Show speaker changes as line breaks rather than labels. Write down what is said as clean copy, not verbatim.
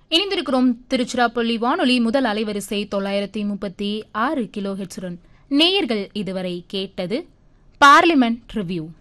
இணைந்திருக்கிறோம் திருச்சிராப்பள்ளி வானொலி முதல் அலைவரிசை 936 கிலோ ஹெர்ட்ஸுடன். நேயர்கள் இதுவரை கேட்டது பார்லிமெண்ட் ரிவ்யூ.